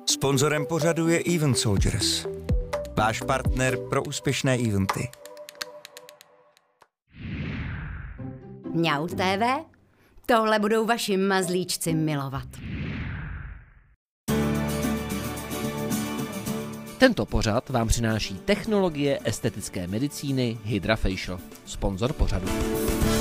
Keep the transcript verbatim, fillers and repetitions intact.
Sponzorem pořadu je Event Soldiers, váš partner pro úspěšné eventy. Mňau T V, tohle budou vaši mazlíčci milovat. Tento pořad vám přináší technologie estetické medicíny Hydra Facial, sponzor pořadu.